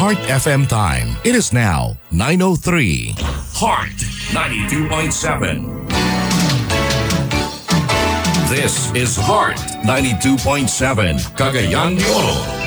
Heart FM time. It is now 9:03. Heart 92.7. This is Heart 92.7, Cagayan de Oro.